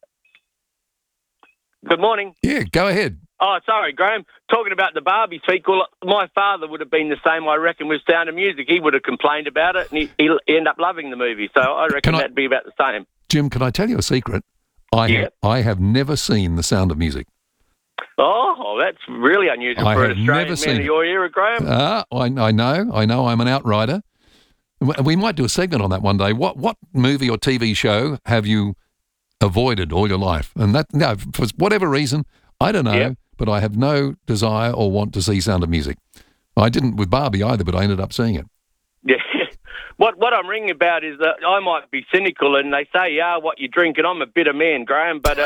Good morning. Yeah, go ahead. Oh, sorry, Graham. Talking about the Barbie sequel, my father would have been the same, I reckon, with Sound of Music. He would have complained about it, and he ended up loving the movie. So I reckon that'd be about the same. Jim, can I tell you a secret? I have never seen The Sound of Music. Oh, that's really unusual for an Australian man of your era, Graham. I know. I'm an outrider. We might do a segment on that one day. What movie or TV show have you avoided all your life? And for whatever reason, I don't know, but I have no desire or want to see Sound of Music. I didn't with Barbie either, but I ended up seeing it. Yeah. What I'm ringing about is that I might be cynical, and they say, what you drink, and I'm a bitter man, Graham, but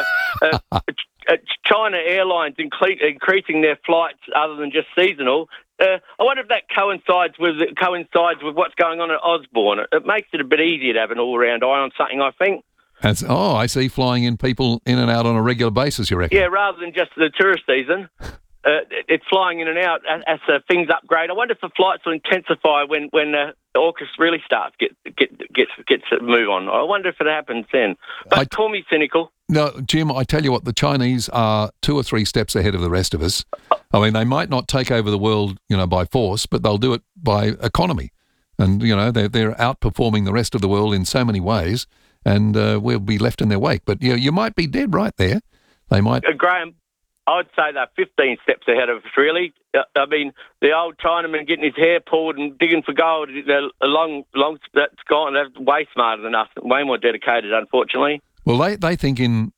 China Airlines increasing their flights other than just seasonal. I wonder if that coincides with what's going on at Osborne. It makes it a bit easier to have an all-round eye on something, I think. I see flying in people in and out on a regular basis, you reckon? Yeah, rather than just the tourist season. It's flying in and out as things upgrade. I wonder if the flights will intensify when AUKUS really starts gets to move on. I wonder if it happens then. But call me cynical. No, Jim, I tell you what, the Chinese are 2 or 3 steps ahead of the rest of us. I mean, they might not take over the world, by force, but they'll do it by economy. And, they're outperforming the rest of the world in so many ways, and we'll be left in their wake. But you might be dead right there. They might... Graham, I'd say they're 15 steps ahead of us, really. I mean, the old Chinaman getting his hair pulled and digging for gold, that's gone. They're way smarter than us, way more dedicated, unfortunately. Well, they think in,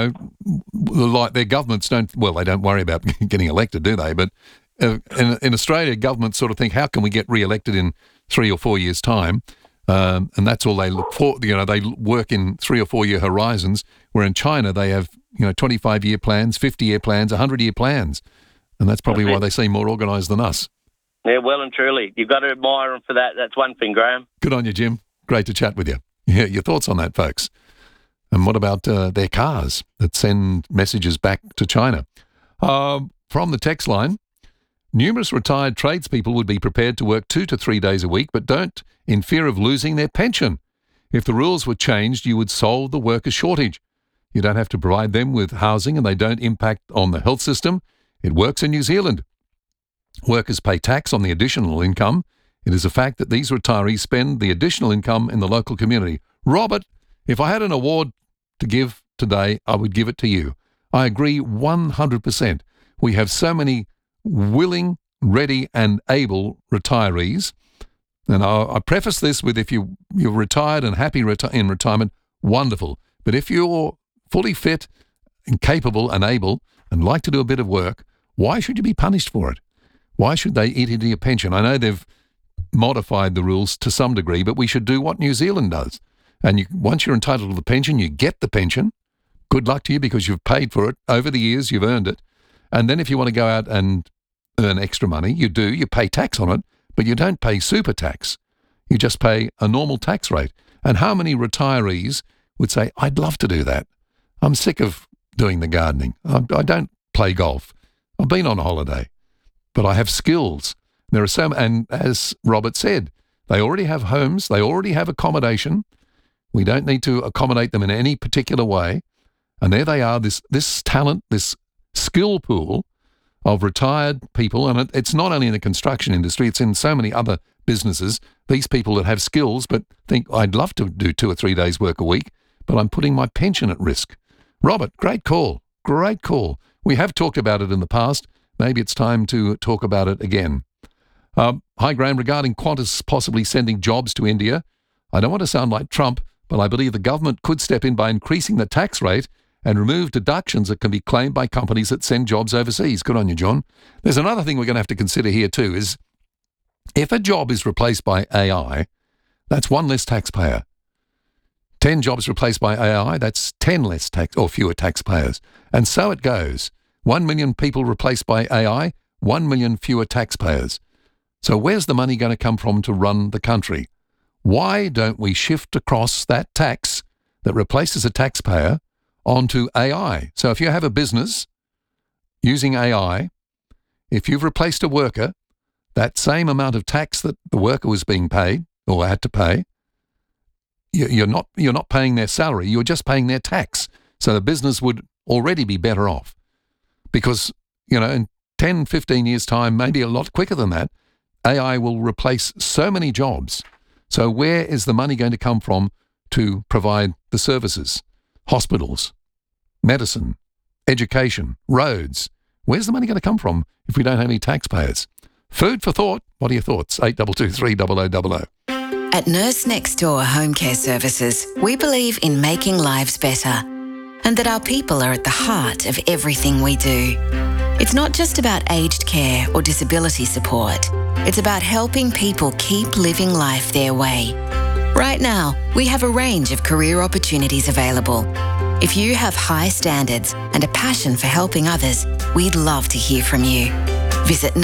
like their governments they don't worry about getting elected, do they? But in Australia, governments sort of think, how can we get re-elected in 3 or 4 years' time? And that's all they look for. They work in 3 or 4 year horizons, where in China they have 25-year plans, 50-year plans, 100-year plans. And that's probably why they seem more organised than us. Yeah, well and truly. You've got to admire them for that. That's one thing, Graham. Good on you, Jim. Great to chat with you. Yeah, your thoughts on that, folks? And what about their cars that send messages back to China? From the text line, numerous retired tradespeople would be prepared to work 2 to 3 days a week, but don't in fear of losing their pension. If the rules were changed, you would solve the worker shortage. You don't have to provide them with housing, and they don't impact on the health system. It works in New Zealand. Workers pay tax on the additional income. It is a fact that these retirees spend the additional income in the local community. Robert, if I had an award to give today, I would give it to you. I agree 100%. We have so many willing, ready and able retirees. And I preface this with, if you're retired and happy in retirement, wonderful. But if you're fully fit and capable and able and like to do a bit of work, why should you be punished for it? Why should they eat into your pension? I know they've modified the rules to some degree, but we should do what New Zealand does. And once you're entitled to the pension, you get the pension. Good luck to you, because you've paid for it. Over the years, you've earned it. And then if you want to go out and earn extra money, you pay tax on it, but you don't pay super tax. You just pay a normal tax rate. And how many retirees would say, I'd love to do that. I'm sick of doing the gardening. I don't play golf. I've been on holiday, but I have skills. There are some, and as Robert said, they already have homes. They already have accommodation. We don't need to accommodate them in any particular way. And there they are, this talent, this skill pool of retired people, and it's not only in the construction industry, it's in so many other businesses, these people that have skills but think, I'd love to do 2 or 3 days work a week, but I'm putting my pension at risk. Robert, great call. Great call. We have talked about it in the past. Maybe it's time to talk about it again. Hi, Graham. Regarding Qantas possibly sending jobs to India, I don't want to sound like Trump, but I believe the government could step in by increasing the tax rate and remove deductions that can be claimed by companies that send jobs overseas. Good on you, John. There's another thing we're going to have to consider here too, is if a job is replaced by AI, that's 1 less taxpayer. 10 jobs replaced by AI, that's 10 less tax or fewer taxpayers. And so it goes. 1 million people replaced by AI, 1 million fewer taxpayers. So where's the money going to come from to run the country? Why don't we shift across that tax that replaces a taxpayer onto AI? So if you have a business using AI, if you've replaced a worker, that same amount of tax that the worker was being paid or had to pay, you're not paying their salary, you're just paying their tax. So the business would already be better off. Because, in 10, 15 years' time, maybe a lot quicker than that, AI will replace so many jobs. So where is the money going to come from to provide the services? Hospitals, medicine, education, roads. Where's the money going to come from if we don't have any taxpayers? Food for thought. What are your thoughts? 8223 0000. At Nurse Next Door Home Care Services, we believe in making lives better and that our people are at the heart of everything we do. It's not just about aged care or disability support. It's about helping people keep living life their way. Right now, we have a range of career opportunities available. If you have high standards and a passion for helping others, we'd love to hear from you. Visit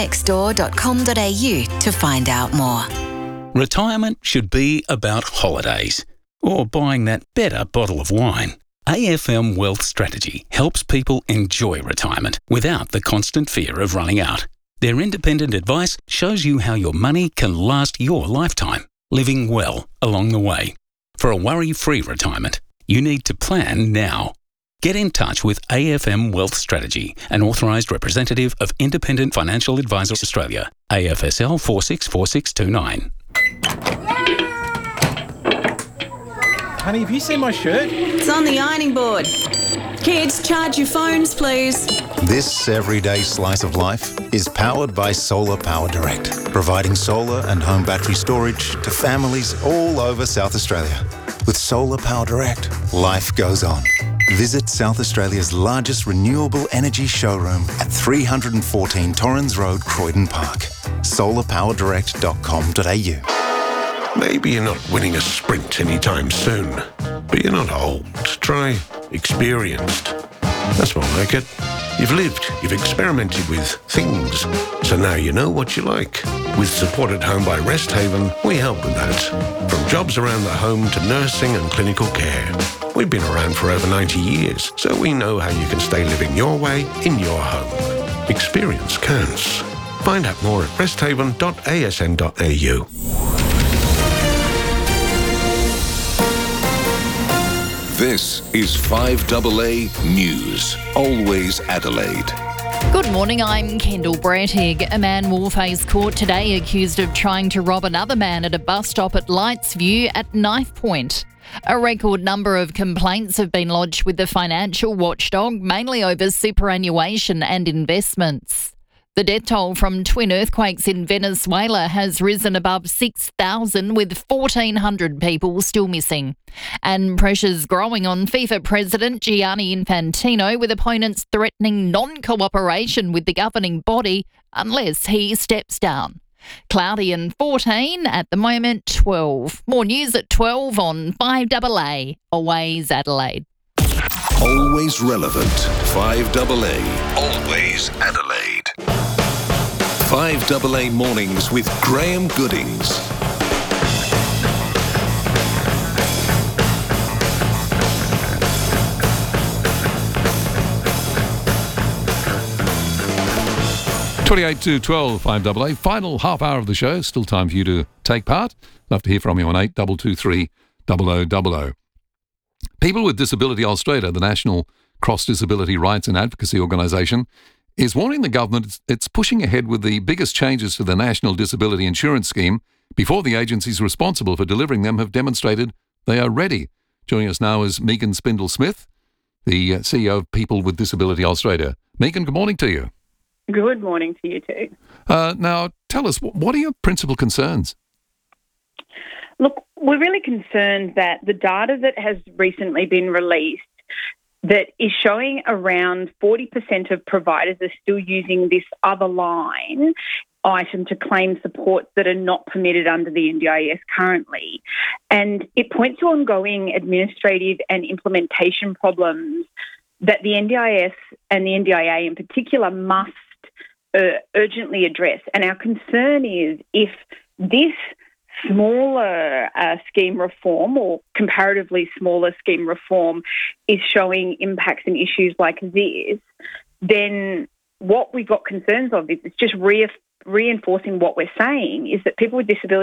nursenextdoor.com.au to find out more. Retirement should be about holidays or buying that better bottle of wine. AFM Wealth Strategy helps people enjoy retirement without the constant fear of running out. Their independent advice shows you how your money can last your lifetime, living well along the way. For a worry-free retirement, you need to plan now. Get in touch with AFM Wealth Strategy, an authorised representative of Independent Financial Advisors Australia, AFSL 464629. Honey, have you seen my shirt? It's on the ironing board. Kids, charge your phones, please. This everyday slice of life is powered by Solar Power Direct, providing solar and home battery storage to families all over South Australia. With Solar Power Direct, life goes on. Visit South Australia's largest renewable energy showroom at 314 Torrens Road, Croydon Park. solarpowerdirect.com.au. Maybe you're not winning a sprint anytime soon, but you're not old. Try experienced. That's more like it. You've lived, you've experimented with things, so now you know what you like. With Support at Home by Resthaven, we help with that. From jobs around the home to nursing and clinical care. We've been around for over 90 years, so we know how you can stay living your way in your home. Experience counts. Find out more at resthaven.asn.au. This is 5AA News, always Adelaide. Good morning, I'm Kendall Brattig. A man will face court today accused of trying to rob another man at a bus stop at Lightsview at Knife Point. A record number of complaints have been lodged with the financial watchdog, mainly over superannuation and investments. The death toll from twin earthquakes in Venezuela has risen above 6,000, with 1,400 people still missing. And pressure's growing on FIFA President Gianni Infantino, with opponents threatening non-cooperation with the governing body unless he steps down. Cloudy and 14, at the moment 12. More news at 12 on 5AA, always Adelaide. Always relevant. 5AA, always Adelaide. 5AA Mornings with Graham Goodings. $28 to 12, 5AA. Final half hour of the show. Still time for you to take part. Love to hear from you on 8223 0000. People with Disability Australia, the National Cross Disability Rights and Advocacy Organisation, is warning the government it's pushing ahead with the biggest changes to the National Disability Insurance Scheme before the agencies responsible for delivering them have demonstrated they are ready. Joining us now is Megan Spindle-Smith, the CEO of People with Disability Australia. Megan, good morning to you. Good morning to you too. Now, tell us, what are your principal concerns? Look, we're really concerned that the data that has recently been released that is showing around 40% of providers are still using this other line item to claim supports that are not permitted under the NDIS currently. And it points to ongoing administrative and implementation problems that the NDIS and the NDIA in particular must urgently address. And our concern is if this smaller scheme reform or comparatively smaller scheme reform is showing impacts and issues like this, then what we've got concerns of is it's just reinforcing what we're saying is that people with disabilities